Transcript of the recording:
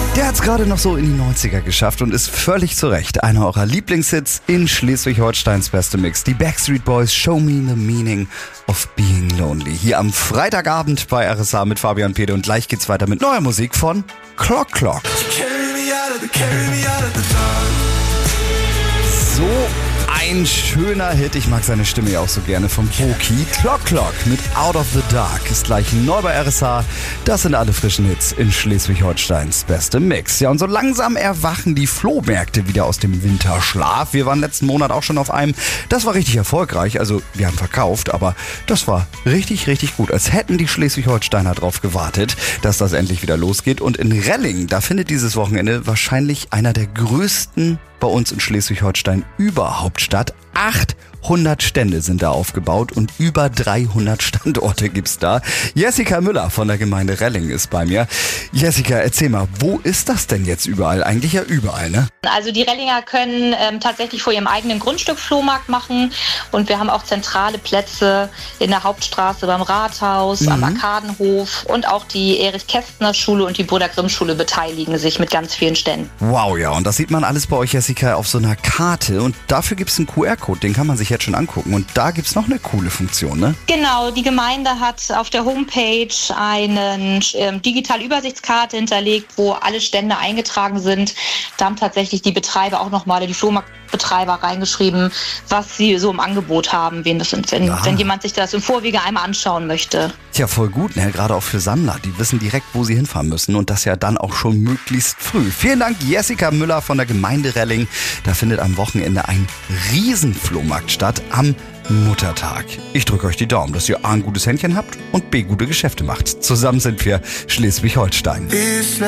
Der hat es gerade noch so in die 90er geschafft und ist völlig zu Recht einer eurer Lieblingshits in Schleswig-Holsteins beste Mix. Die Backstreet Boys, Show Me the Meaning of Being Lonely. Hier am Freitagabend bei RSA mit Fabian Pede und gleich geht's weiter mit neuer Musik von Clock Clock. So ein schöner Hit, ich mag seine Stimme ja auch so gerne, vom Boki. Clock Clock mit Out of the Dark ist gleich neu bei RSA. Das sind alle frischen Hits in Schleswig-Holsteins beste Mix. Ja, und so langsam erwachen die Flohmärkte wieder aus dem Winterschlaf. Wir waren letzten Monat auch schon auf einem. Das war richtig erfolgreich, also wir haben verkauft, aber das war richtig, richtig gut. Als hätten die Schleswig-Holsteiner drauf gewartet, dass das endlich wieder losgeht. Und in Relling, da findet dieses Wochenende wahrscheinlich einer der größten bei uns in Schleswig-Holstein überhaupt statt. 800 Stände sind da aufgebaut und über 300 Standorte gibt's da. Jessica Müller von der Gemeinde Relling ist bei mir. Jessica, erzähl mal, wo ist das denn jetzt überall? Eigentlich ja überall, ne? Also die Rellinger können tatsächlich vor ihrem eigenen Grundstück Flohmarkt machen und wir haben auch zentrale Plätze in der Hauptstraße beim Rathaus, am Arkadenhof und auch die Erich-Kästner-Schule und die Bruder-Grimm-Schule beteiligen sich mit ganz vielen Ständen. Wow, ja, und das sieht man alles bei euch, Jessica, auf so einer Karte und dafür gibt's einen QR-Code, den kann man sich jetzt schon angucken und da gibt's noch eine coole Funktion, ne? Genau, die Gemeinde hat auf der Homepage eine digitale Übersichtskarte hinterlegt, wo alle Stände eingetragen sind. Da haben tatsächlich die Betreiber auch nochmal, die Flohmarktbetreiber reingeschrieben, was sie so im Angebot haben, wenn jemand sich das im Vorwege einmal anschauen möchte. Tja, voll gut, ne? Gerade auch für Sammler, die wissen direkt, wo sie hinfahren müssen und das ja dann auch schon möglichst früh. Vielen Dank, Jessica Müller von der Gemeinde Relling. Da findet am Wochenende ein Riesenflohmarkt statt am Muttertag. Ich drücke euch die Daumen, dass ihr A, ein gutes Händchen habt und B, gute Geschäfte macht. Zusammen sind wir Schleswig-Holstein.